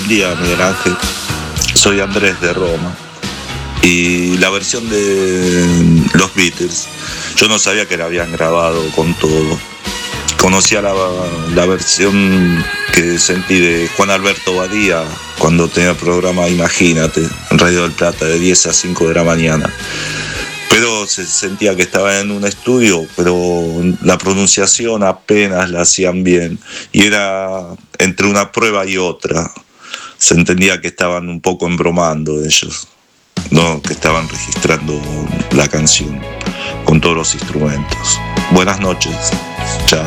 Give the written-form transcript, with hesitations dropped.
Buen día, Miguel Ángel. Soy Andrés de Roma. Y la versión de los Beatles, yo no sabía que la habían grabado con todo. Conocía la versión que sentí de Juan Alberto Badía cuando tenía el programa Imagínate, en Radio del Plata, de 10 a 5 de la mañana. Pero se sentía que estaba en un estudio, pero la pronunciación apenas la hacían bien. Y era entre una prueba y otra. Se entendía que estaban un poco embromando ellos, no que estaban registrando la canción con todos los instrumentos. Buenas noches. Chao.